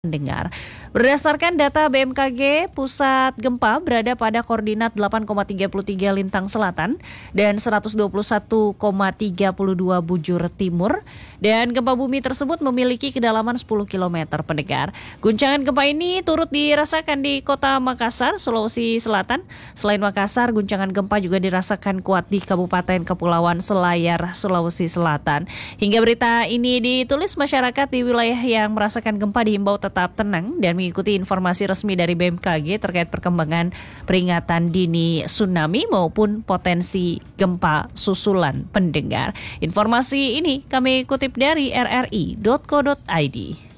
Pendengar. Berdasarkan data BMKG, pusat gempa berada pada koordinat 8,33 lintang selatan dan 121,32 bujur timur. Dan gempa bumi tersebut memiliki kedalaman 10 km, pendengar. Guncangan gempa ini turut dirasakan di kota Makassar, Sulawesi Selatan. Selain Makassar, guncangan gempa juga dirasakan kuat di Kabupaten Kepulauan Selayar, Sulawesi Selatan. Hingga berita ini ditulis, masyarakat di wilayah yang merasakan gempa diimbau tetap tenang dan mengikuti informasi resmi dari BMKG terkait perkembangan peringatan dini tsunami maupun potensi gempa susulan, pendengar. Informasi ini kami kutip dari rri.co.id.